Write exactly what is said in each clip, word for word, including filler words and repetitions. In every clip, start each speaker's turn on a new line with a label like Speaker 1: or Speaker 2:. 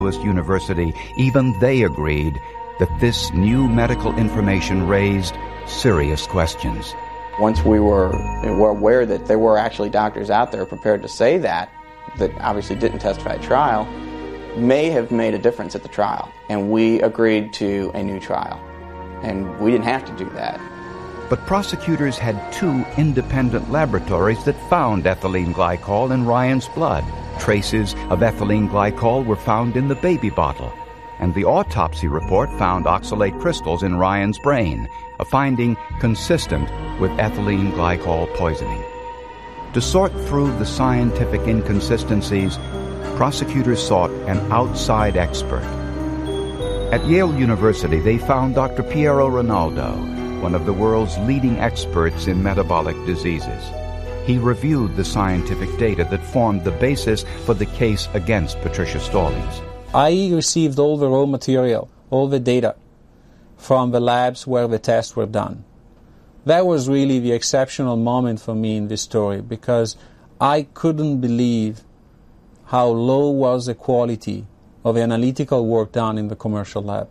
Speaker 1: University, even they agreed that this new medical information raised serious questions.
Speaker 2: Once we were, were aware that there were actually doctors out there prepared to say that, that obviously didn't testify at trial, may have made a difference at the trial. And we agreed to a new trial. And we didn't have to do that.
Speaker 1: But prosecutors had two independent laboratories that found ethylene glycol in Ryan's blood. Traces of ethylene glycol were found in the baby bottle, and the autopsy report found oxalate crystals in Ryan's brain, a finding consistent with ethylene glycol poisoning. To sort through the scientific inconsistencies, prosecutors sought an outside expert. At Yale University, they found Doctor Piero Rinaldo, one of the world's leading experts in metabolic diseases. He reviewed the scientific data that formed the basis for the case against Patricia Stallings.
Speaker 3: I received all the raw material, all the data, from the labs where the tests were done. That was really the exceptional moment for me in this story, because I couldn't believe how low was the quality of the analytical work done in the commercial lab.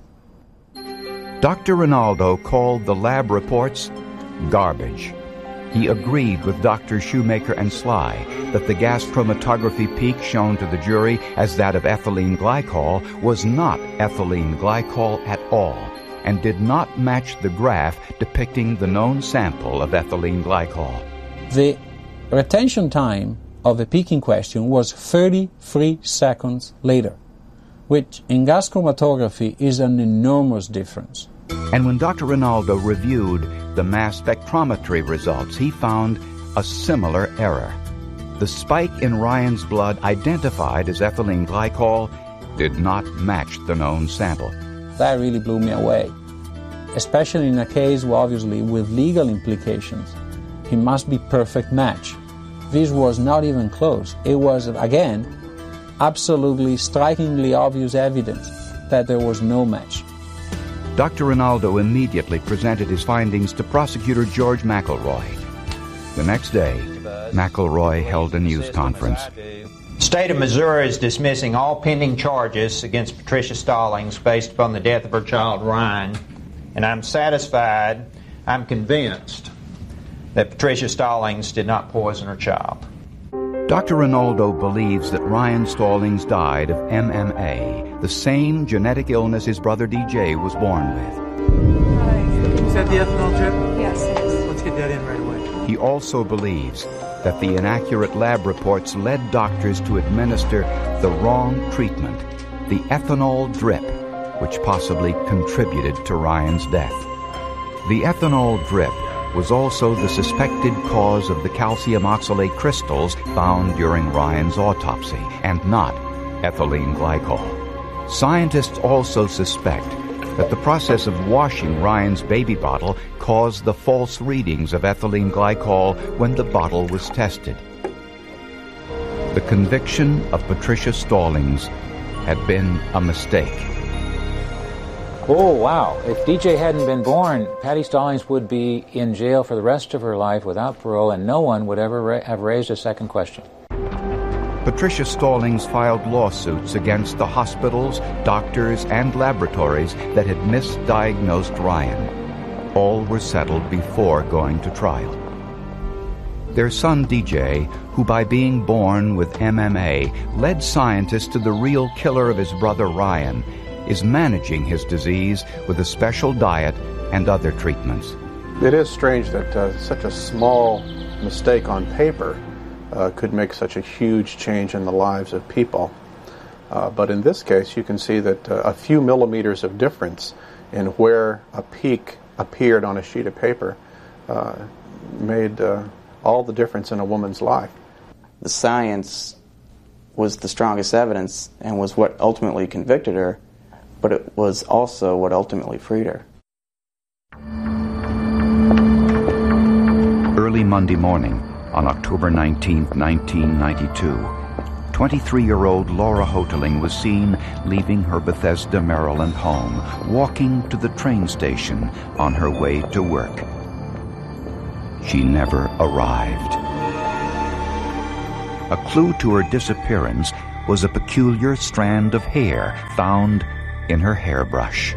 Speaker 1: Doctor Rinaldo called the lab reports garbage. He agreed with Doctors Shoemaker and Sly that the gas chromatography peak shown to the jury as that of ethylene glycol was not ethylene glycol at all and did not match the graph depicting the known sample of ethylene glycol.
Speaker 3: The retention time of the peak in question was thirty-three seconds later, which in gas chromatography is an enormous difference.
Speaker 1: And when Doctor Rinaldo reviewed the mass spectrometry results, he found a similar error. The spike in Ryan's blood identified as ethylene glycol did not match the known sample.
Speaker 3: That really blew me away, especially in a case, well, obviously, with legal implications. It must be perfect match. This was not even close. It was, again, absolutely strikingly obvious evidence that there was no match.
Speaker 1: Doctor Rinaldo immediately presented his findings to prosecutor George McElroy. The next day, McElroy held a news conference.
Speaker 4: The state of Missouri is dismissing all pending charges against Patricia Stallings based upon the death of her child, Ryan, and I'm satisfied, I'm convinced, that Patricia Stallings did not poison her child.
Speaker 1: Doctor Rinaldo believes that Ryan Stallings died of M M A, the same genetic illness his brother D J was born with.
Speaker 5: Is that the ethanol drip?
Speaker 6: Yes, it is.
Speaker 5: Let's get that in right away.
Speaker 1: He also believes that the inaccurate lab reports led doctors to administer the wrong treatment, the ethanol drip, which possibly contributed to Ryan's death. The ethanol drip was also the suspected cause of the calcium oxalate crystals found during Ryan's autopsy, and not ethylene glycol. Scientists also suspect that the process of washing Ryan's baby bottle caused the false readings of ethylene glycol when the bottle was tested. The conviction of Patricia Stallings had been a mistake.
Speaker 7: Oh, wow. If D J hadn't been born, Patty Stallings would be in jail for the rest of her life without parole, and no one would ever ra- have raised a second question.
Speaker 1: Patricia Stallings filed lawsuits against the hospitals, doctors, and laboratories that had misdiagnosed Ryan. All were settled before going to trial. Their son D J, who by being born with M M A led scientists to the real killer of his brother Ryan, is managing his disease with a special diet and other treatments.
Speaker 8: It is strange that uh, such a small mistake on paper uh, could make such a huge change in the lives of people. Uh, but in this case, you can see that uh, a few millimeters of difference in where a peak appeared on a sheet of paper uh, made uh, all the difference in a woman's life.
Speaker 2: The science was the strongest evidence and was what ultimately convicted her, but it was also what ultimately freed her.
Speaker 1: Early Monday morning, on October nineteenth, nineteen ninety-two, twenty-three-year-old Laura Hoteling was seen leaving her Bethesda, Maryland home, walking to the train station on her way to work. She never arrived. A clue to her disappearance was a peculiar strand of hair found in her hairbrush.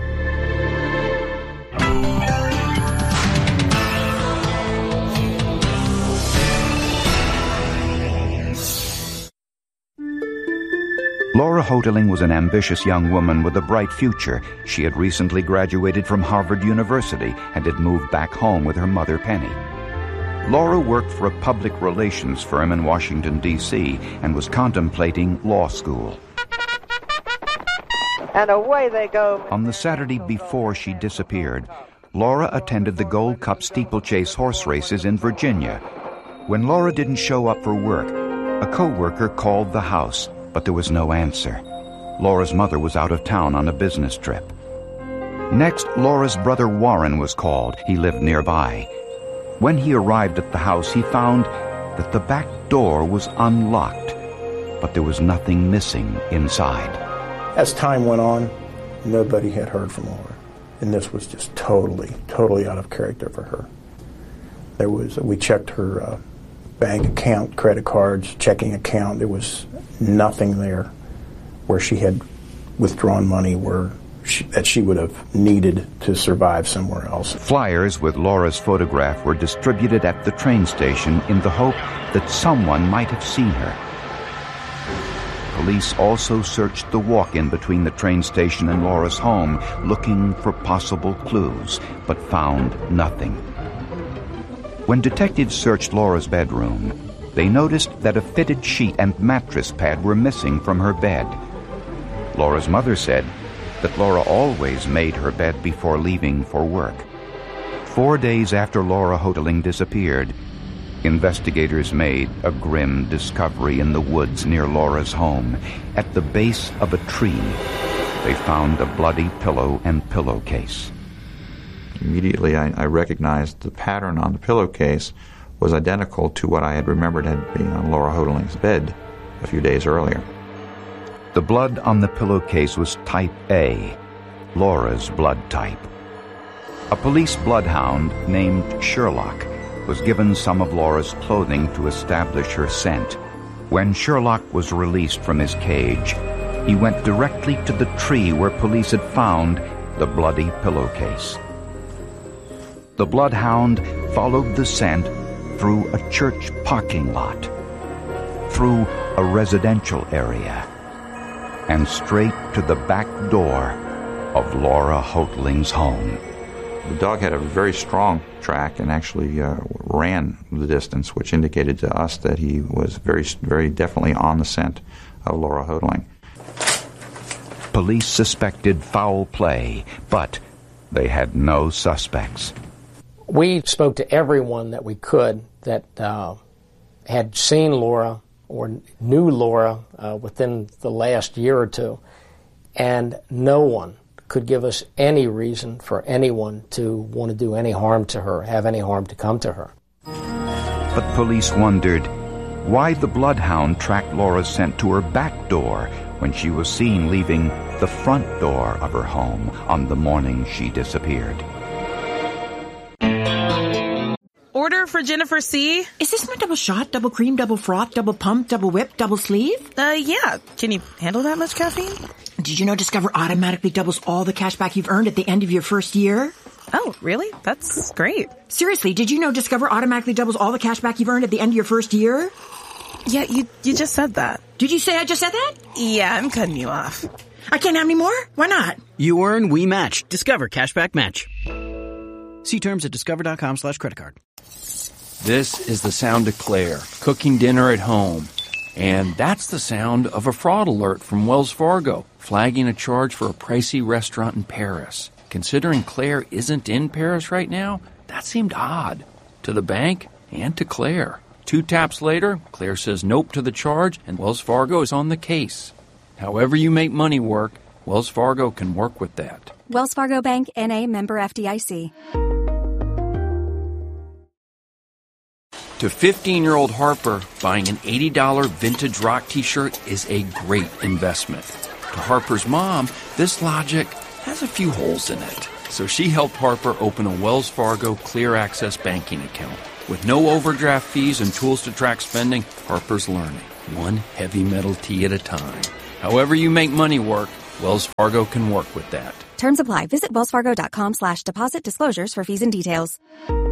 Speaker 1: Laura Hoteling was an ambitious young woman with a bright future. She had recently graduated from Harvard University and had moved back home with her mother, Penny. Laura worked for a public relations firm in Washington, D C and was contemplating law school.
Speaker 6: And away they go.
Speaker 1: On the Saturday before she disappeared, Laura attended the Gold Cup steeplechase horse races in Virginia. When Laura didn't show up for work, a co-worker called the house, but there was no answer. Laura's mother was out of town on a business trip. Next, Laura's brother Warren was called. He lived nearby. When he arrived at the house, he found that the back door was unlocked, but there was nothing missing inside.
Speaker 9: As time went on, nobody had heard from Laura, and this was just totally, totally out of character for her. There was, we checked her uh, bank account, credit cards, checking account. There was nothing there where she had withdrawn money where she, that she would have needed to survive somewhere else.
Speaker 1: Flyers with Laura's photograph were distributed at the train station in the hope that someone might have seen her. Police also searched the walk-in between the train station and Laura's home, looking for possible clues, but found nothing. When detectives searched Laura's bedroom, they noticed that a fitted sheet and mattress pad were missing from her bed. Laura's mother said that Laura always made her bed before leaving for work. Four days after Laura Hoteling disappeared, investigators made a grim discovery in the woods near Laura's home. At the base of a tree, they found a bloody pillow and pillowcase.
Speaker 10: Immediately, I, I recognized the pattern on the pillowcase was identical to what I had remembered had been on Laura Hoteling's bed a few days earlier.
Speaker 1: The blood on the pillowcase was type A, Laura's blood type. A police bloodhound named Sherlock was given some of Laura's clothing to establish her scent. When Sherlock was released from his cage, he went directly to the tree where police had found the bloody pillowcase. The bloodhound followed the scent through a church parking lot, through a residential area, and straight to the back door of Laura Hoteling's home.
Speaker 10: The dog had a very strong track and actually uh, ran the distance, which indicated to us that he was very, very definitely on the scent of Laura Hoteling.
Speaker 1: Police suspected foul play, but they had no suspects.
Speaker 11: We spoke to everyone that we could that uh, had seen Laura or knew Laura uh, within the last year or two, and no one could give us any reason for anyone to want to do any harm to her, have any harm to come to her.
Speaker 1: But police wondered why the bloodhound tracked Laura's scent to her back door when she was seen leaving the front door of her home on the morning she disappeared.
Speaker 12: Order for Jennifer C.
Speaker 13: Is this my double shot, double cream, double froth, double pump, double whip, double sleeve?
Speaker 12: Uh, yeah. Can you handle that much caffeine?
Speaker 13: Did you know Discover automatically doubles all the cash back you've earned at the end of your first year?
Speaker 12: Oh, really? That's great.
Speaker 13: Seriously, did you know Discover automatically doubles all the cash back you've earned at the end of your first year?
Speaker 12: Yeah, you you just said that.
Speaker 13: Did you say I just said that?
Speaker 12: Yeah, I'm cutting you off.
Speaker 13: I can't have any more? Why not?
Speaker 14: You earn, we match. Discover Cashback Match. See terms at discover.com slash credit card.
Speaker 15: This is the sound of Claire, cooking dinner at home. And that's the sound of a fraud alert from Wells Fargo, flagging a charge for a pricey restaurant in Paris. Considering Claire isn't in Paris right now, that seemed odd. To the bank and to Claire. Two taps later, Claire says nope to the charge, and Wells Fargo is on the case. However you make money work, Wells Fargo can work with that.
Speaker 16: Wells Fargo Bank, N A, member F D I C.
Speaker 15: To fifteen-year-old Harper, buying an eighty dollars vintage rock t-shirt is a great investment. To Harper's mom, this logic has a few holes in it. So she helped Harper open a Wells Fargo Clear Access banking account. With no overdraft fees and tools to track spending, Harper's learning. one heavy metal tea at a time. However you make money work, Wells Fargo can work with that.
Speaker 16: Terms apply. Visit wellsfargo.com slash deposit disclosures for fees and details.